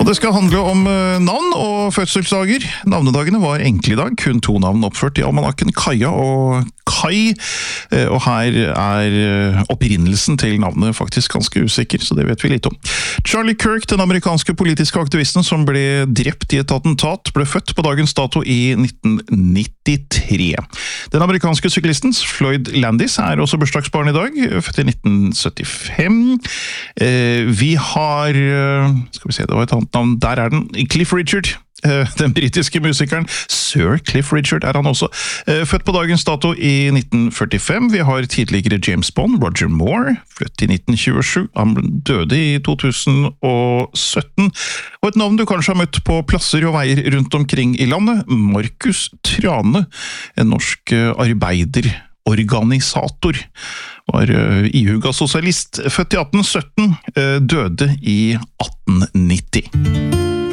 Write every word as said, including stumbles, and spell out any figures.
Det skal handle om navn og fødselsdager. Navnedagene var enkle i dag, kun to navn oppført i almanakken, Kaja og Kai. Og her er opprinnelsen til navnet faktisk ganske usikker, så det vet vi litt om. Charlie Kirk, den amerikanske politiske aktivisten som ble drept i et attentat, ble født på dagens dato i nitten nittitre. Den amerikanske syklisten Floyd Landis er også bursdagsbarn i dag, født i nitten syttifem. Vi har, skal vi se, det var et annet navn, der er den, Cliff Richard. Den britiske musikeren Sir Cliff Richard er han også, født på dagens dato i nitten førtifem. Vi har tidligere James Bond, Roger Moore, født i nitten tjuesju. Han døde i to tusen og sytten. Og et navn du kanskje har møtt på plasser og veier rundt omkring i landet, Markus Trane, en norsk arbeiderorganisator, var ihuga sosialist, født i atten sytten, døde i atten nitti.